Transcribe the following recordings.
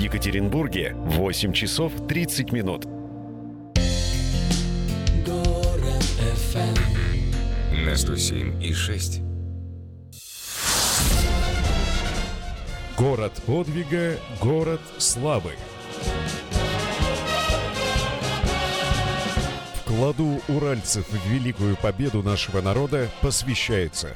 Екатеринбурге 8 часов 30 минут. Город FM на 107,6. Город подвига, город славы. Вкладу уральцев в великую победу нашего народа посвящается.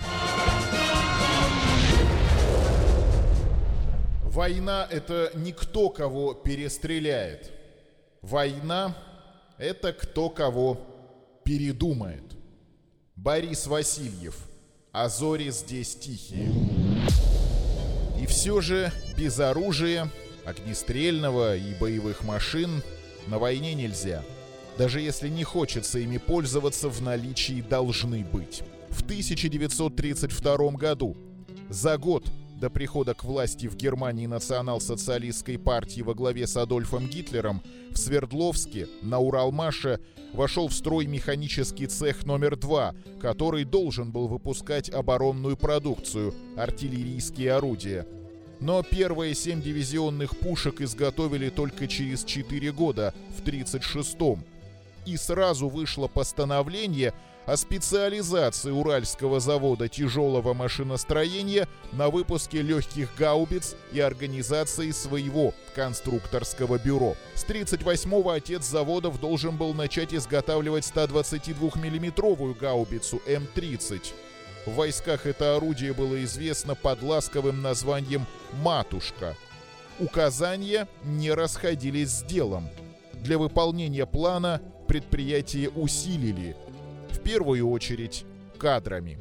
Война — это не кто кого перестреляет. Война — это кто кого передумает. Борис Васильев. А зори здесь тихие. И все же без оружия, огнестрельного и боевых машин на войне нельзя. Даже если не хочется ими пользоваться, в наличии должны быть. В 1932 году, за год до прихода к власти в Германии национал-социалистской партии во главе с Адольфом Гитлером, в Свердловске на Уралмаше вошел в строй механический цех номер 2, который должен был выпускать оборонную продукцию – артиллерийские орудия. Но первые 7 дивизионных пушек изготовили только через 4 года, в 1936-м. И сразу вышло постановление о специализации Уральского завода тяжелого машиностроения на выпуске легких гаубиц и организации своего конструкторского бюро. С 1938-го отец заводов должен был начать изготавливать 122-миллиметровую гаубицу М-30. В войсках это орудие было известно под ласковым названием «Матушка». Указания не расходились с делом. Для выполнения плана предприятие усилили. В первую очередь кадрами.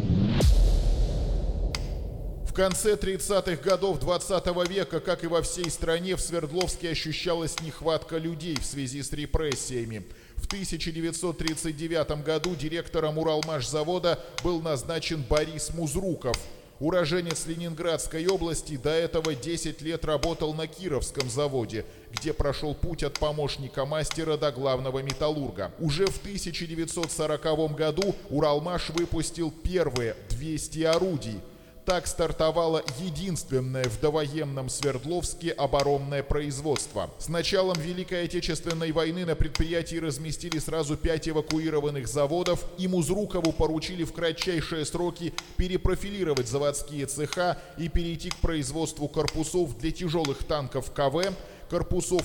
В конце 30-х годов 20 века, как и во всей стране, в Свердловске ощущалась нехватка людей в связи с репрессиями. В 1939 году директором Уралмашзавода был назначен Борис Музруков. Уроженец Ленинградской области, до этого 10 лет работал на Кировском заводе, где прошел путь от помощника мастера до главного металлурга. Уже в 1940 году Уралмаш выпустил первые 200 орудий. Так стартовало единственное в довоенном Свердловске оборонное производство. С началом Великой Отечественной войны на предприятии разместили сразу 5 эвакуированных заводов, и Музрукову поручили в кратчайшие сроки перепрофилировать заводские цеха и перейти к производству корпусов для тяжелых танков КВ, корпусов